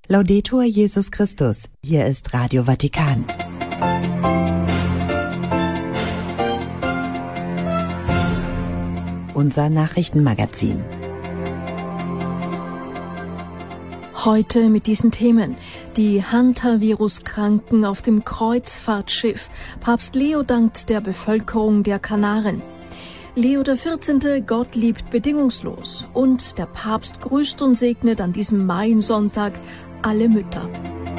Laudetur Jesus Christus, hier ist Radio Vatikan. Unser Nachrichtenmagazin. Heute mit diesen Themen. Die Hantavirus-Kranken auf dem Kreuzfahrtschiff. Papst Leo dankt der Bevölkerung der Kanaren. Leo XIV. Gott liebt bedingungslos. Und der Papst grüßt und segnet an diesem Maiensonntag alle Mütter.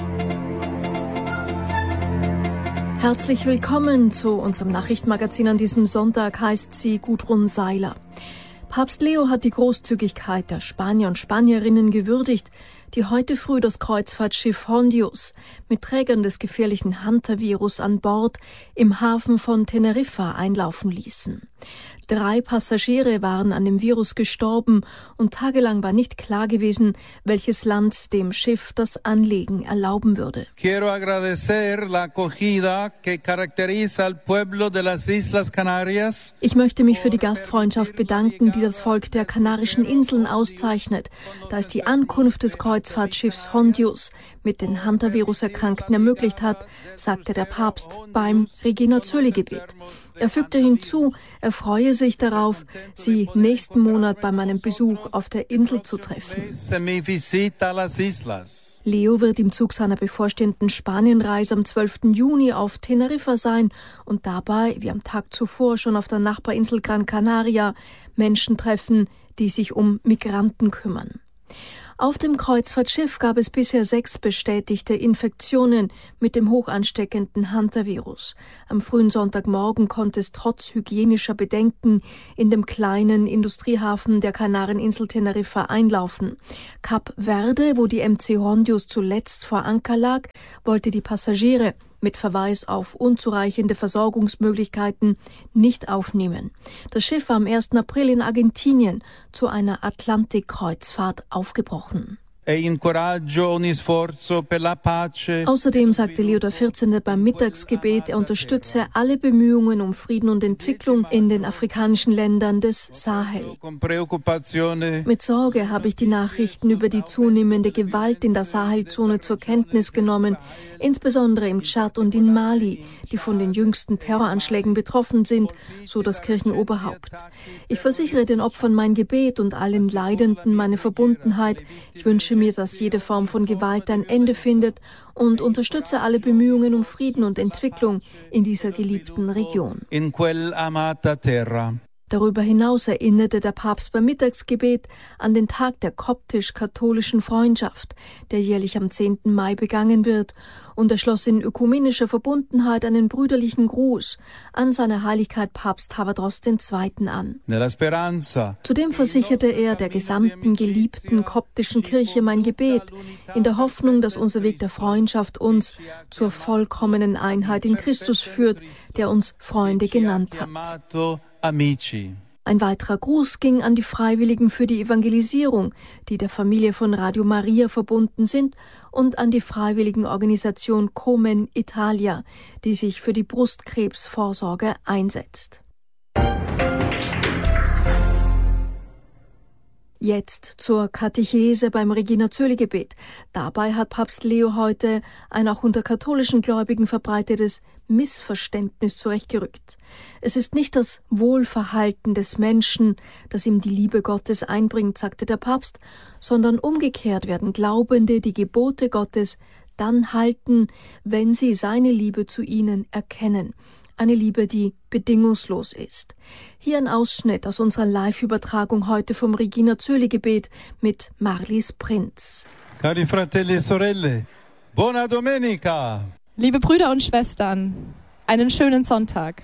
Herzlich willkommen zu unserem Nachrichtenmagazin an diesem Sonntag, heißt sie Gudrun Seiler. Papst Leo hat die Großzügigkeit der Spanier und Spanierinnen gewürdigt, die heute früh das Kreuzfahrtschiff Hondius mit Trägern des gefährlichen Hantavirus an Bord im Hafen von Teneriffa einlaufen ließen. 3 Passagiere waren an dem Virus gestorben und tagelang war nicht klar gewesen, welches Land dem Schiff das Anlegen erlauben würde. Quiero agradecer la acogida que caracteriza al pueblo de las Islas Canarias. Ich möchte mich für die Gastfreundschaft bedanken, die das Volk der Kanarischen Inseln auszeichnet, da es die Ankunft des Kreuzfahrtschiffs Hondius mit den Hantavirus-Erkrankten ermöglicht hat, sagte der Papst beim Regina Coeli-Gebet. Er fügte hinzu, er freue sich darauf, sie nächsten Monat bei meinem Besuch auf der Insel zu treffen. Leo wird im Zug seiner bevorstehenden Spanienreise am 12. Juni auf Teneriffa sein und dabei, wie am Tag zuvor schon auf der Nachbarinsel Gran Canaria, Menschen treffen, die sich um Migranten kümmern. Auf dem Kreuzfahrtschiff gab es bisher 6 bestätigte Infektionen mit dem hochansteckenden Hantavirus. Am frühen Sonntagmorgen konnte es trotz hygienischer Bedenken in dem kleinen Industriehafen der Kanareninsel Teneriffa einlaufen. Kap Verde, wo die MC Hondius zuletzt vor Anker lag, wollte die Passagiere mit Verweis auf unzureichende Versorgungsmöglichkeiten nicht aufnehmen. Das Schiff war am 1. April in Argentinien zu einer Atlantikkreuzfahrt aufgebrochen. Außerdem sagte Leo XIV. Beim Mittagsgebet, er unterstütze alle Bemühungen um Frieden und Entwicklung in den afrikanischen Ländern des Sahel. Mit Sorge habe ich die Nachrichten über die zunehmende Gewalt in der Sahelzone zur Kenntnis genommen, insbesondere im Tschad und in Mali, die von den jüngsten Terroranschlägen betroffen sind, so das Kirchenoberhaupt. Ich versichere den Opfern mein Gebet und allen Leidenden meine Verbundenheit. Ich wünsche mir, dass jede Form von Gewalt ein Ende findet und unterstütze alle Bemühungen um Frieden und Entwicklung in dieser geliebten Region. Darüber hinaus erinnerte der Papst beim Mittagsgebet an den Tag der koptisch-katholischen Freundschaft, der jährlich am 10. Mai begangen wird, und er schloss in ökumenischer Verbundenheit einen brüderlichen Gruß an seine Heiligkeit Papst Tawadros II. An. Zudem versicherte er der gesamten geliebten koptischen Kirche mein Gebet, in der Hoffnung, dass unser Weg der Freundschaft uns zur vollkommenen Einheit in Christus führt, der uns Freunde genannt hat. Ein weiterer Gruß ging an die Freiwilligen für die Evangelisierung, die der Familie von Radio Maria verbunden sind, und an die Freiwilligenorganisation Comen Italia, die sich für die Brustkrebsvorsorge einsetzt. Jetzt zur Katechese beim Regina Coeli-Gebet. Dabei hat Papst Leo heute ein auch unter katholischen Gläubigen verbreitetes Missverständnis zurechtgerückt. Es ist nicht das Wohlverhalten des Menschen, das ihm die Liebe Gottes einbringt, sagte der Papst, sondern umgekehrt werden Glaubende die Gebote Gottes dann halten, wenn sie seine Liebe zu ihnen erkennen. Eine Liebe, die bedingungslos ist. Hier ein Ausschnitt aus unserer Live-Übertragung heute vom Regina Coeli-Gebet mit Marlies Prinz. Cari fratelli e sorelle, buona domenica! Liebe Brüder und Schwestern, einen schönen Sonntag.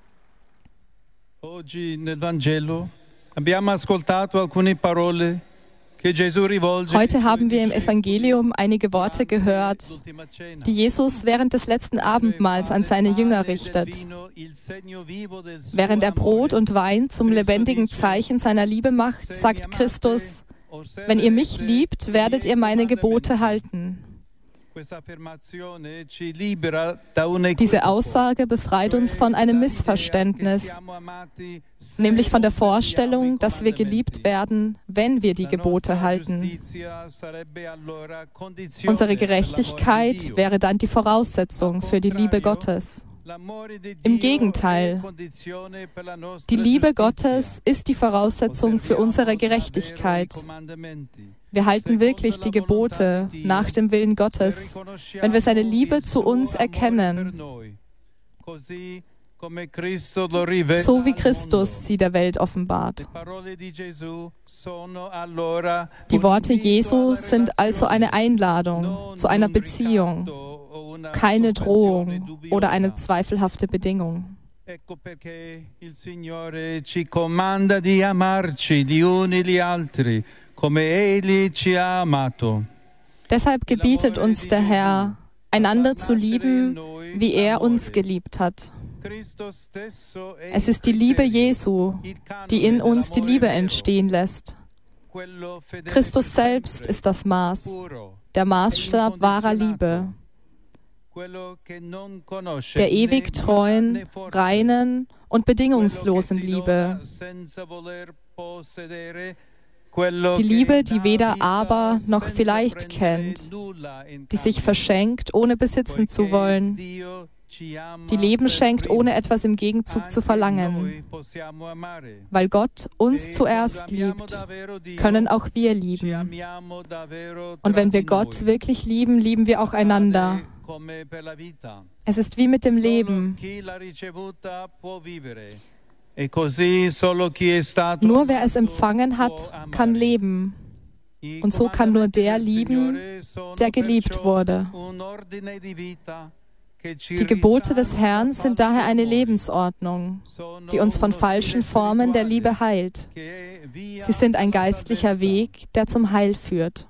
Oggi nel Vangelo abbiamo ascoltato alcune parole. Heute haben wir im Evangelium einige Worte gehört, die Jesus während des letzten Abendmahls an seine Jünger richtet. Während er Brot und Wein zum lebendigen Zeichen seiner Liebe macht, sagt Christus: Wenn ihr mich liebt, werdet ihr meine Gebote halten. Diese Aussage befreit uns von einem Missverständnis, nämlich von der Vorstellung, dass wir geliebt werden, wenn wir die Gebote halten. Unsere Gerechtigkeit wäre dann die Voraussetzung für die Liebe Gottes. Im Gegenteil, die Liebe Gottes ist die Voraussetzung für unsere Gerechtigkeit. Wir halten wirklich die Gebote nach dem Willen Gottes, wenn wir seine Liebe zu uns erkennen, so wie Christus sie der Welt offenbart. Die Worte Jesu sind also eine Einladung zu einer Beziehung, keine Drohung oder eine zweifelhafte Bedingung. Ecco perché il Signore ci comanda di amarci gli uni gli altri, come Egli ci ha amato. Deshalb gebietet uns der Herr, einander zu lieben, wie er uns geliebt hat. Es ist die Liebe Jesu, die in uns die Liebe entstehen lässt. Christus selbst ist das Maß, der Maßstab wahrer Liebe, der ewig treuen, reinen und bedingungslosen Liebe. Die Liebe, die weder aber noch vielleicht kennt, die sich verschenkt, ohne besitzen zu wollen, die Leben schenkt, ohne etwas im Gegenzug zu verlangen. Weil Gott uns zuerst liebt, können auch wir lieben. Und wenn wir Gott wirklich lieben, lieben wir auch einander. Es ist wie mit dem Leben. Nur wer es empfangen hat, kann leben. Und so kann nur der lieben, der geliebt wurde. Die Gebote des Herrn sind daher eine Lebensordnung, die uns von falschen Formen der Liebe heilt. Sie sind ein geistlicher Weg, der zum Heil führt.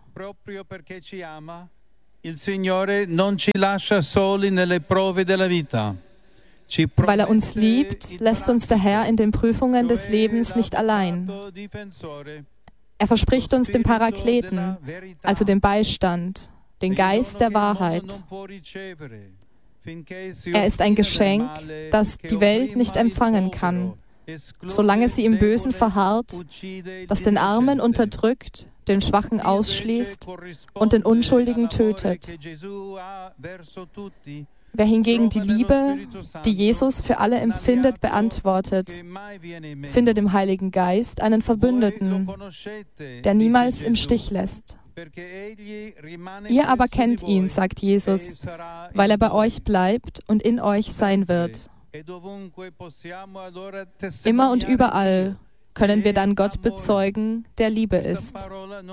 Weil er uns liebt, lässt uns der Herr in den Prüfungen des Lebens nicht allein. Er verspricht uns den Parakleten, also den Beistand, den Geist der Wahrheit. Er ist ein Geschenk, das die Welt nicht empfangen kann, solange sie im Bösen verharrt, das den Armen unterdrückt, den Schwachen ausschließt und den Unschuldigen tötet. Wer hingegen die Liebe, die Jesus für alle empfindet, beantwortet, findet im Heiligen Geist einen Verbündeten, der niemals im Stich lässt. Ihr aber kennt ihn, sagt Jesus, weil er bei euch bleibt und in euch sein wird. Immer und überall können wir dann Gott bezeugen, der Liebe ist.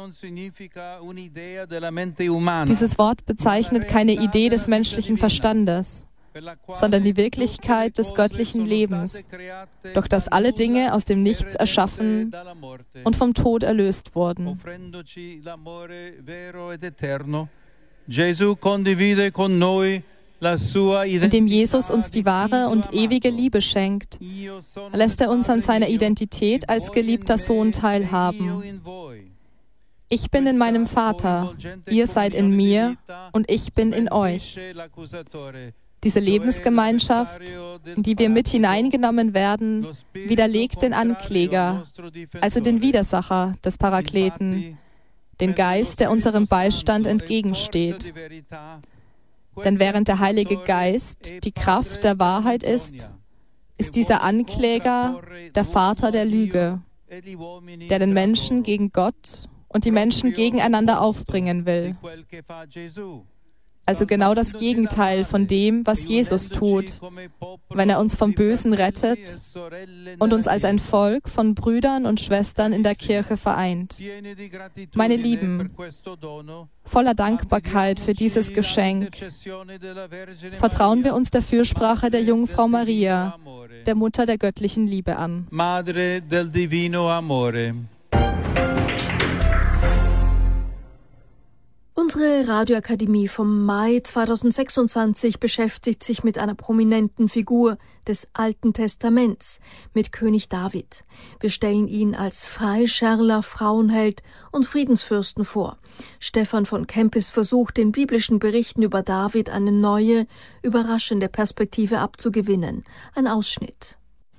Dieses Wort bezeichnet keine Idee des menschlichen Verstandes, sondern die Wirklichkeit des göttlichen Lebens, durch das alle Dinge aus dem Nichts erschaffen und vom Tod erlöst wurden. Indem Jesus uns die wahre und ewige Liebe schenkt, lässt er uns an seiner Identität als geliebter Sohn teilhaben. Ich bin in meinem Vater, ihr seid in mir und ich bin in euch. Diese Lebensgemeinschaft, in die wir mit hineingenommen werden, widerlegt den Ankläger, also den Widersacher des Parakleten, den Geist, der unserem Beistand entgegensteht. Denn während der Heilige Geist die Kraft der Wahrheit ist, ist dieser Ankläger der Vater der Lüge, der den Menschen gegen Gott und die Menschen gegeneinander aufbringen will. Also genau das Gegenteil von dem, was Jesus tut, wenn er uns vom Bösen rettet und uns als ein Volk von Brüdern und Schwestern in der Kirche vereint. Meine Lieben, voller Dankbarkeit für dieses Geschenk vertrauen wir uns der Fürsprache der Jungfrau Maria, der Mutter der göttlichen Liebe, an. Madre del divino amore. Unsere Radioakademie vom Mai 2026 beschäftigt sich mit einer prominenten Figur des Alten Testaments, mit König David. Wir stellen ihn als Freischärler, Frauenheld und Friedensfürsten vor. Stefan von Kempis versucht, den biblischen Berichten über David eine neue, überraschende Perspektive abzugewinnen. Ein Ausschnitt.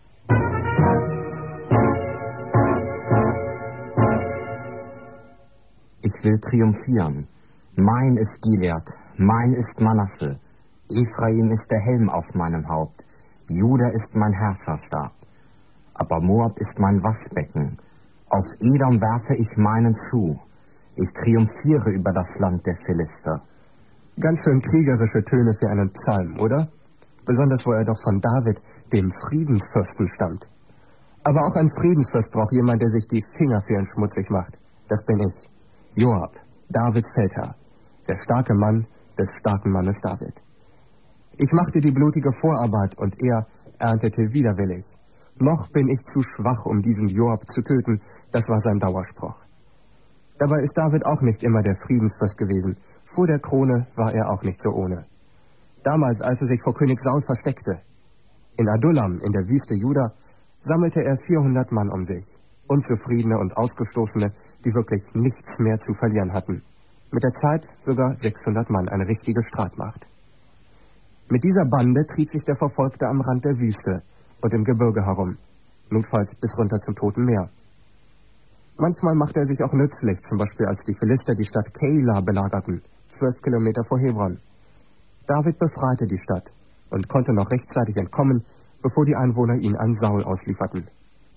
Ich will triumphieren. Mein ist Gilead, mein ist Manasse. Ephraim ist der Helm auf meinem Haupt. Juda ist mein Herrscherstab. Aber Moab ist mein Waschbecken. Auf Edom werfe ich meinen Schuh. Ich triumphiere über das Land der Philister. Ganz schön kriegerische Töne für einen Psalm, oder? Besonders, wo er doch von David, dem Friedensfürsten, stammt. Aber auch ein Friedensfürst braucht jemand, der sich die Finger für ihn schmutzig macht. Das bin ich. Joab, Davids Feldherr. Der starke Mann des starken Mannes David. Ich machte die blutige Vorarbeit und er erntete widerwillig. Noch bin ich zu schwach, um diesen Joab zu töten, das war sein Dauerspruch. Dabei ist David auch nicht immer der Friedensfürst gewesen. Vor der Krone war er auch nicht so ohne. Damals, als er sich vor König Saul versteckte, in Adullam, in der Wüste Juda, sammelte er 400 Mann um sich. Unzufriedene und Ausgestoßene, die wirklich nichts mehr zu verlieren hatten. Mit der Zeit sogar 600 Mann, eine richtige Streitmacht. Mit dieser Bande trieb sich der Verfolgte am Rand der Wüste und im Gebirge herum, notfalls bis runter zum Toten Meer. Manchmal machte er sich auch nützlich, zum Beispiel als die Philister die Stadt Keila belagerten, 12 Kilometer vor Hebron. David befreite die Stadt und konnte noch rechtzeitig entkommen, bevor die Einwohner ihn an Saul auslieferten.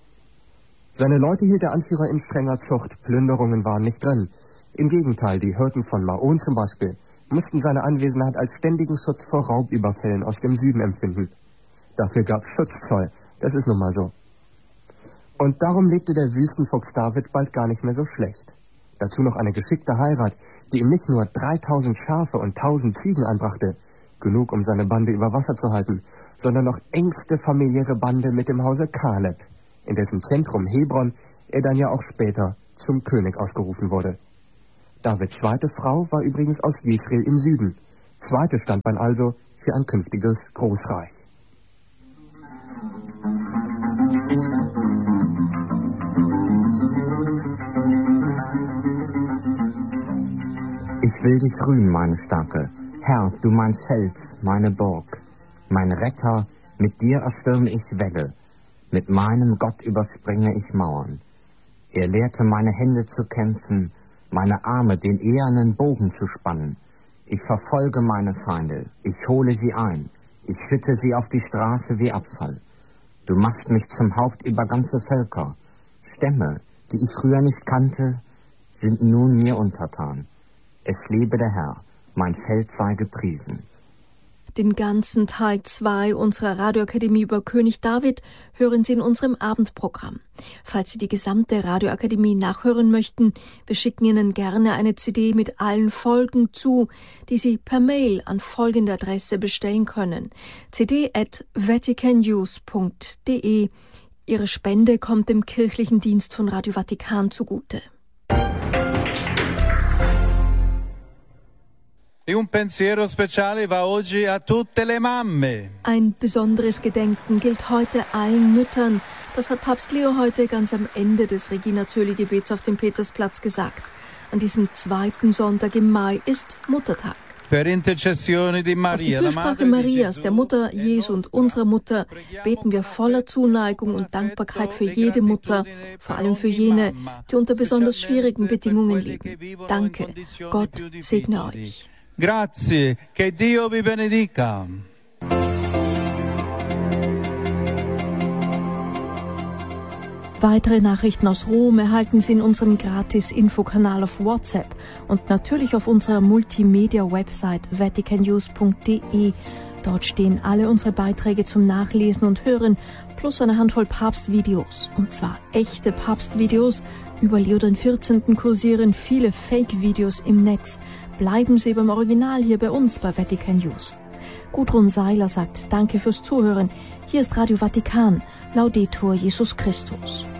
Seine Leute hielt der Anführer in strenger Zucht, Plünderungen waren nicht drin. Im Gegenteil, die Hirten von Maon zum Beispiel mussten seine Anwesenheit als ständigen Schutz vor Raubüberfällen aus dem Süden empfinden. Dafür gab es Schutzzoll, das ist nun mal so. Und darum lebte der Wüstenfuchs David bald gar nicht mehr so schlecht. Dazu noch eine geschickte Heirat, die ihm nicht nur 3000 Schafe und 1000 Ziegen anbrachte, genug um seine Bande über Wasser zu halten, sondern noch engste familiäre Bande mit dem Hause Kaleb, in dessen Zentrum Hebron er dann ja auch später zum König ausgerufen wurde. Davids zweite Frau war übrigens aus Jesreel im Süden. Zweite Standbein also für ein künftiges Großreich. Ich will dich rühmen, meine Starke. Herr, du mein Fels, meine Burg. Mein Retter, mit dir erstürme ich Wälle. Mit meinem Gott überspringe ich Mauern. Er lehrte meine Hände zu kämpfen, meine Arme den ehernen Bogen zu spannen. Ich verfolge meine Feinde, ich hole sie ein, ich schütte sie auf die Straße wie Abfall. Du machst mich zum Haupt über ganze Völker. Stämme, die ich früher nicht kannte, sind nun mir untertan. Es lebe der Herr, mein Feld sei gepriesen. Den ganzen Teil 2 unserer Radioakademie über König David hören Sie in unserem Abendprogramm. Falls Sie die gesamte Radioakademie nachhören möchten, wir schicken Ihnen gerne eine CD mit allen Folgen zu, die Sie per Mail an folgende Adresse bestellen können: cd@vaticannews.de. Ihre Spende kommt dem kirchlichen Dienst von Radio Vatikan zugute. Un pensiero speciale va oggi a tutte le mamme. Ein besonderes Gedenken gilt heute allen Müttern. Das hat Papst Leo heute ganz am Ende des Regina Coeli-Gebets auf dem Petersplatz gesagt. An diesem zweiten Sonntag im Mai ist Muttertag. Per intercessione di Maria, auf die Fürsprache Marias, der Mutter Jesu und unserer Mutter, beten wir voller Zuneigung und Dankbarkeit für jede Mutter, vor allem für jene, die unter besonders schwierigen Bedingungen leben. Danke, Gott segne euch. Grazie, che Dio vi benedica. Weitere Nachrichten aus Rom erhalten Sie in unserem Gratis-Infokanal auf WhatsApp und natürlich auf unserer Multimedia-Website vaticannews.de. Dort stehen alle unsere Beiträge zum Nachlesen und Hören, plus eine Handvoll Papstvideos. Und zwar echte Papstvideos. Über Leo XIV. Kursieren viele Fake-Videos im Netz. Bleiben Sie beim Original hier bei uns bei Vatican News. Gudrun Seiler sagt Danke fürs Zuhören. Hier ist Radio Vatikan. Laudetur Jesus Christus.